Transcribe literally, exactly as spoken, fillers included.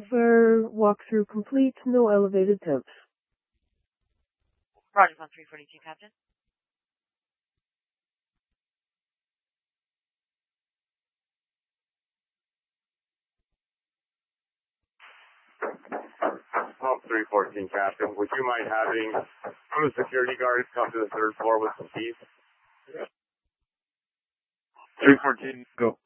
Software walkthrough complete. No elevated temps. Roger, on three forty-two, Captain. Pump three fourteen, Captain. Would you mind having one of the security guards come to the third floor with some keys? three fourteen, go.